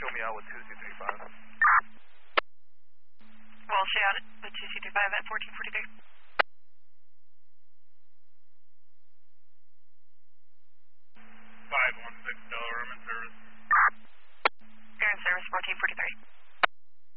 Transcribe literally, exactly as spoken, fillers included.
show me out with two C three five. We'll show out with two C three five at fourteen forty-three.